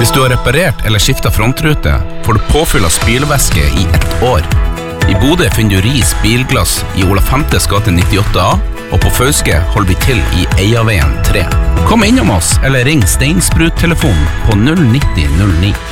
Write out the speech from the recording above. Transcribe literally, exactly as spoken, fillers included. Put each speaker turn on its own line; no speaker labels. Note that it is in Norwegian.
Hvis du har reparert eller skiftet frontrute, får du påfyll av spylevæske i ett år. I Bodø finner du Ris Bilglass i Ola Femtes gate nittiåtte A, og på Fauske holder vi til i Eiaveien tre. Kom innom oss, eller ring Steinsprut-telefonen på null nitti null ni.